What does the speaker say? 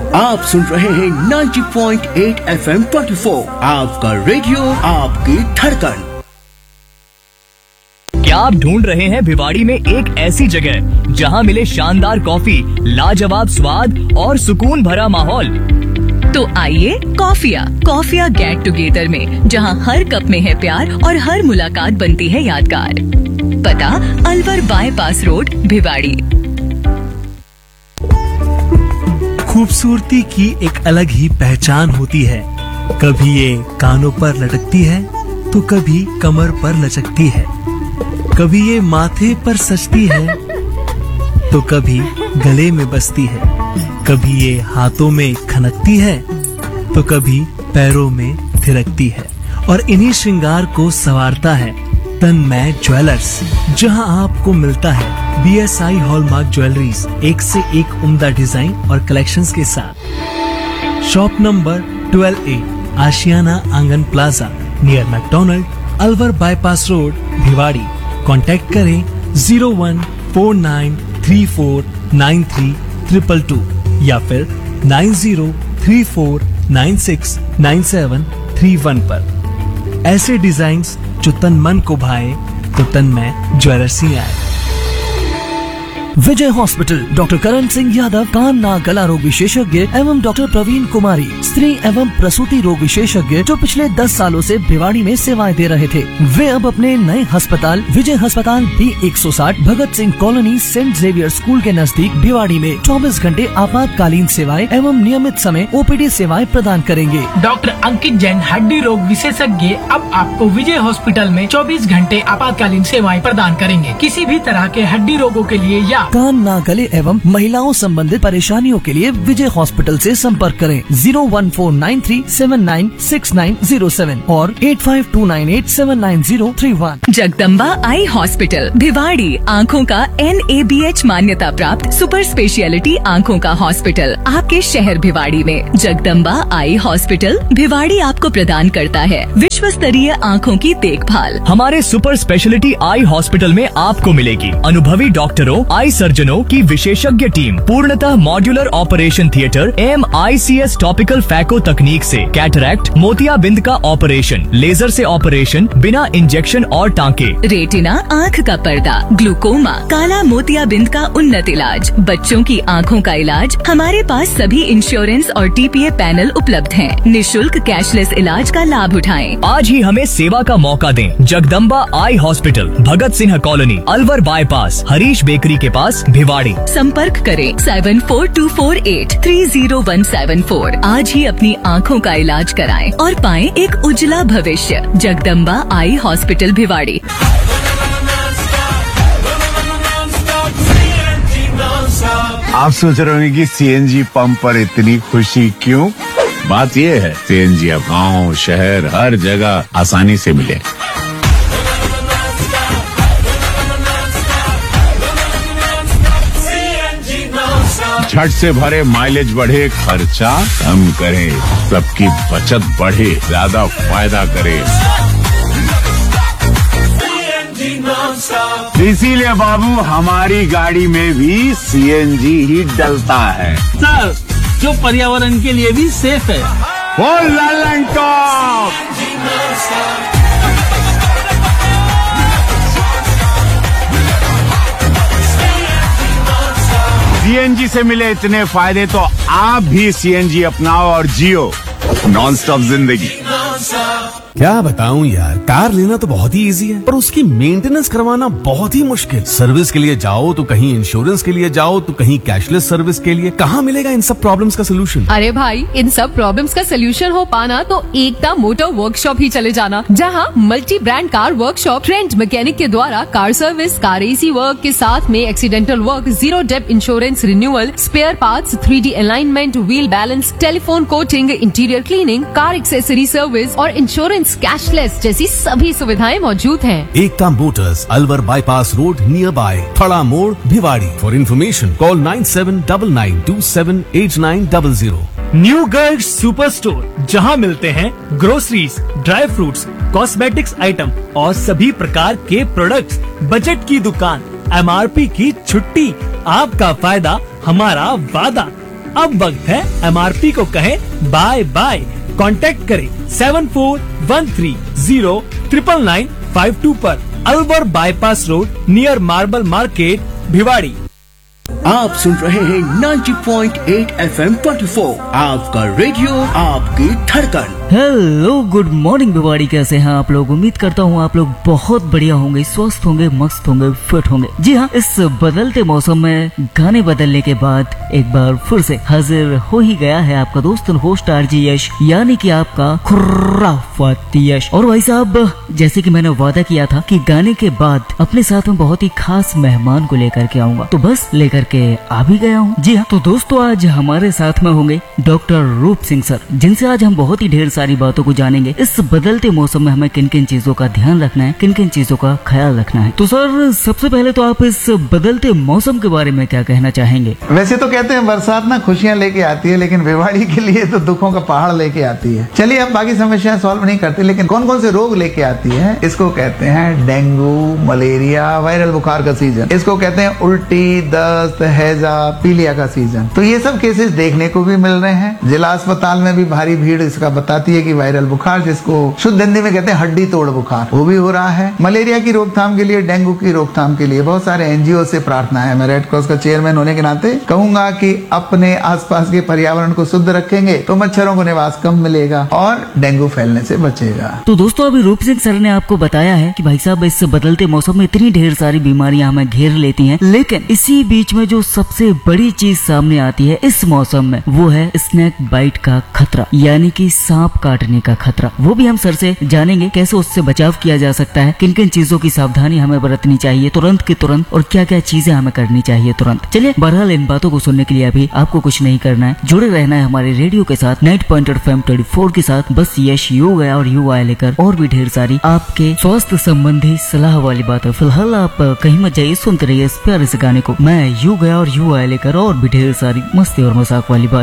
आप सुन रहे हैं 90.8 FM 24, आपका रेडियो, आपकी धड़कन। क्या आप ढूंढ रहे हैं भिवाड़ी में एक ऐसी जगह जहां मिले शानदार कॉफी, लाजवाब स्वाद और सुकून भरा माहौल? तो आइए कॉफिया गेट टुगेदर में, जहां हर कप में है प्यार और हर मुलाकात बनती है यादगार। पता अलवर बाईपास रोड, भिवाड़ी। खूबसूरती की एक अलग ही पहचान होती है। कभी ये कानों पर लटकती है तो कभी कमर पर लचकती है, कभी ये माथे पर सजती है तो कभी गले में बसती है, कभी ये हाथों में खनकती है तो कभी पैरों में थिरकती है। और इन्हीं श्रृंगार को संवारता है तन्मय ज्वेलर्स, जहां आपको मिलता है BSI हॉलमार्क ज्वेलरीज, एक से एक उम्दा डिजाइन और कलेक्शंस के साथ। शॉप नंबर 12A, आशियाना आंगन plaza, near McDonald, Alwar bypass road, Bhiwadi. Contact करें 014934932222 या फिर 9034969731 पर। ऐसे डिजाइन्स जो तन मन को भाए तो तन्मय ज्वेलर्स ही आए। विजय हॉस्पिटल, डॉक्टर करण सिंह यादव, कान नाक गला रोग विशेषज्ञ एवं डॉक्टर प्रवीण कुमारी, स्त्री एवं प्रसूति रोग विशेषज्ञ, जो पिछले 10 सालों से भिवाड़ी में सेवाएं दे रहे थे। वे अब अपने नए अस्पताल विजय अस्पताल B160 Bhagat Singh colony Saint Xavier school के नजदीक भिवाड़ी में 24 घंटे आपातकालीन सेवाएं एवं नियमित समय OPD सेवाएं प्रदान करेंगे। डॉक्टर अंकित जैन, हड्डी रोग विशेषज्ञ, अब आपको विजय हॉस्पिटल में 24 घंटे आपातकालीन सेवाएं प्रदान करेंगे। किसी भी तरह के हड्डी रोगों के लिए या कान नाक गले एवं महिलाओं संबंधित परेशानियों के लिए विजय हॉस्पिटल से संपर्क करें 01493796907 और 8529879031। जगदम्बा आई हॉस्पिटल, भिवाड़ी, आँखों का NABH मान्यता प्राप्त सुपर स्पेशलिटी आँखों का हॉस्पिटल आपके शहर भिवाड़ी में। जगदम्बा आई हॉस्पिटल भिवाड़ी आपको प्रदान करता है विश्व स्तरीय आँखों की देखभाल। हमारे सुपर स्पेशलिटी आई हॉस्पिटल में आपको मिलेगी अनुभवी डॉक्टरों, आई सर्जनों की विशेषज्ञ टीम, पूर्णतः modular operation theatre, MICS topical phaco तकनीक से कैटरैक्ट, मोतियाबिंद का ऑपरेशन, लेजर से ऑपरेशन, बिना इंजेक्शन और टांके, रेटिना आँख का पर्दा, ग्लूकोमा, काला मोतियाबिंद का उन्नत इलाज, बच्चों की आँखों का इलाज। हमारे पास सभी इंश्योरेंस और TPA पैनल उपलब्ध हैं। निःशुल्क कैशलेस इलाज का लाभ उठाएं। आज ही हमें सेवा का मौका दें। Jagdamba eye hospital, Bhagat Singh colony, Alwar bypass, Harish bakery के पास, भिवाड़ी। संपर्क करें 7424830174। आज ही अपनी आँखों का इलाज कराएं और पाएं एक उज्जवला भविष्य। Jagdamba eye hospital, Bhiwadi. आप सोच रहे होंगे कि CNG पंप पर इतनी खुशी क्यों? बात ये है, CNG अब गाँव शहर हर जगह आसानी से मिले। झट से भरे, माइलेज बढ़े, खर्चा कम करे, सबकी बचत बढ़े, ज्यादा फायदा करे। इसीलिए बाबू हमारी गाड़ी में भी CNG ही डलता है सर, जो पर्यावरण के लिए भी सेफ है। वो ललन टॉप। CNG से मिले इतने फायदे तो आप भी CNG अपनाओ और जियो नॉन स्टॉप जिंदगी। क्या बताऊं यार, कार लेना तो बहुत ही इजी है पर उसकी मेंटेनेंस करवाना बहुत ही मुश्किल। सर्विस के लिए जाओ तो कहीं इंश्योरेंस के लिए जाओ तो कहीं कैशलेस सर्विस के लिए। कहाँ मिलेगा इन सब प्रॉब्लम्स का सोल्यूशन? अरे भाई, इन सब प्रॉब्लम्स का सोल्यूशन हो पाना तो एकता मोटर वर्कशॉप ही चले जाना, जहां multi brand car workshop trend mechanic के द्वारा car service, car AC work के साथ में accidental work, 0 depth insurance renewal, spare parts, 3D alignment, wheel balance, telephone coating, interior cleaning, car accessory service और insurance cashless जैसी सभी सुविधाएं मौजूद हैं। एकता Motors, Alwar bypass road, near by थड़ा मोड़, Bhiwadi. For information call 9799278900। New Garg super store, जहां मिलते हैं groceries, dry fruits, cosmetics item और सभी प्रकार के प्रोडक्ट्स। बजट की दुकान, MRP की छुट्टी, आपका फायदा हमारा वादा। अब वक्त है MRP को कहें बाय बाय। कांटेक्ट करें 7413099952 पर। Alwar bypass road near marble market Bhiwadi. आप सुन रहे हैं 90.8 FM 24 आपका रेडियो आपकी धड़कन। हेलो गुड मॉर्निंग भिवाड़ी, कैसे हैं आप लोग? उम्मीद करता हूँ आप लोग बहुत बढ़िया होंगे, स्वस्थ होंगे, मस्त होंगे, फिट होंगे। जी हाँ, इस बदलते मौसम में गाने बदलने के बाद एक बार फिर से हाजिर हो ही गया है आपका दोस्त होस्ट आरजे यश, यानी कि आपका खुर्राफात यश। और भाई साहब, जैसे कि मैंने वादा किया था कि गाने के बाद अपने साथ में बहुत ही खास मेहमान को लेकर के आऊंगा, तो बस लेकर के आ भी गया हूँ। जी हाँ, तो दोस्तों आज हमारे साथ में होंगे डॉक्टर रूप सिंह सर, जिनसे आज हम बहुत ही ढेर सारी बातों को जानेंगे। इस बदलते मौसम में हमें किन किन चीजों का ध्यान रखना है, किन किन चीजों का ख्याल रखना है। तो सर सबसे पहले तो आप इस बदलते मौसम के बारे में क्या कहना चाहेंगे? वैसे तो कहते हैं बरसात ना खुशियां लेके आती है, लेकिन भिवाड़ी के लिए तो दुखों का पहाड़ लेके आती है। चलिए हम बाकी समस्याएं सॉल्व नहीं करते, लेकिन कौन कौन से रोग लेके आती है इसको कहते हैं डेंगू, मलेरिया, वायरल बुखार का सीजन। इसको कहते हैं उल्टी, दस्त, हैजा, पीलिया का सीजन। तो ये सब केसेस देखने को भी मिल रहे हैं। जिला अस्पताल में भी भारी भीड़ इसका बताती है कि वायरल बुखार, जिसको शुद्ध हिंदी में कहते हैं हड्डी तोड़ बुखार, वो भी हो रहा है। मलेरिया की रोकथाम के लिए, डेंगू की रोकथाम के लिए बहुत सारे NGO से प्रार्थना है। मैं रेड क्रॉस का चेयरमैन होने के नाते कहूंगा कि अपने आसपास के पर्यावरण को शुद्ध रखेंगे तो मच्छरों को निवास कम मिलेगा और डेंगू फैलने से बचेगा। तो दोस्तों अभी रूप सिंह सर ने आपको बताया है कि भाई साहब इस बदलते मौसम में इतनी ढेर सारी बीमारियां हमें घेर लेती हैं, लेकिन इसी बीच में जो सबसे बड़ी चीज सामने आती है इस मौसम में, वो है स्नेक बाइट का खतरा, यानी कि सांप काटने का खतरा। वो भी हम सर से जानेंगे कैसे उससे बचाव किया जा सकता है, किन किन चीजों की सावधानी हमें बरतनी चाहिए तुरंत की तुरंत, और क्या क्या चीजें हमें करनी चाहिए तुरंत। चलिए, बहरहाल इन बातों को सुनने के लिए अभी आपको कुछ नहीं करना है, जुड़े रहना है हमारे रेडियो के साथ 90.8 FM 24 के साथ। बस यश यू गया और यू आया लेकर और भी ढेर सारी आपके स्वास्थ्य संबंधी सलाह वाली बातें। फिलहाल आप कहीं मत जाइए, सुनते रहिए इस प्यारे से गाने को। मैं यू गया और यू आया लेकर और भी ढेर सारी मस्ती और मजाक वाली बात।